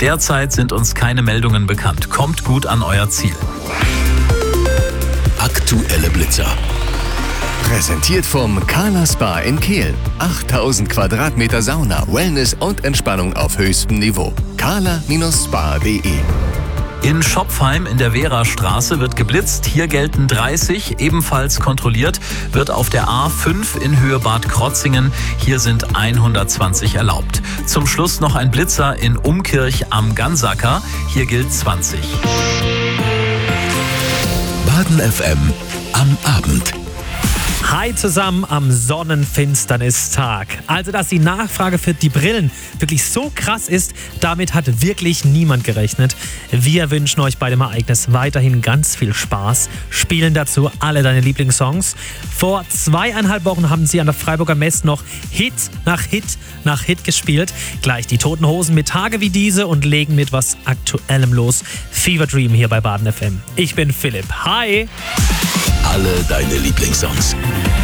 Derzeit sind uns keine Meldungen bekannt. Kommt gut an euer Ziel. Aktuelle Blitzer. Präsentiert vom Carla Spa in Kehl. 8000 Quadratmeter Sauna, Wellness und Entspannung auf höchstem Niveau. carla-spa.de. In Schopfheim in der Wehrastraße wird geblitzt. Hier gelten 30. Ebenfalls kontrolliert wird auf der A5 in Höhe Bad Krotzingen. Hier sind 120 erlaubt. Zum Schluss noch ein Blitzer in Umkirch am Gansacker. Hier gilt 20. Baden FM am Abend. Hi zusammen am Sonnenfinsternis-Tag. Also, dass die Nachfrage für die Brillen wirklich so krass ist, damit hat wirklich niemand gerechnet. Wir wünschen euch bei dem Ereignis weiterhin ganz viel Spaß, spielen dazu alle deine Lieblingssongs. Vor 2,5 Wochen haben sie an der Freiburger Messe noch Hit nach Hit nach Hit gespielt. Gleich die Toten Hosen mit Tage wie diese und legen mit was Aktuellem los. Fever Dream hier bei Baden FM. Ich bin Philipp. Hi! Alle deine Lieblingssongs.